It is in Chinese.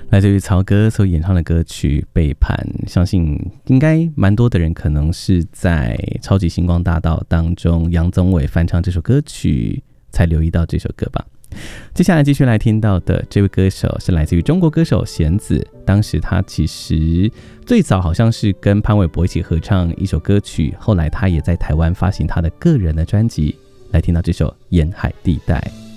来自于曹格所演唱的歌曲《背叛》，相信应该蛮多的人可能是在《超级星光大道》当中杨宗纬翻唱这首歌曲才留意到这首歌吧。接下来继续来听到的这位歌手是来自于中国歌手弦子，当时他其实最早好像是跟潘玮柏一起合唱一首歌曲，后来他也在台湾发行他的个人的专辑，来听到这首《沿海地带》。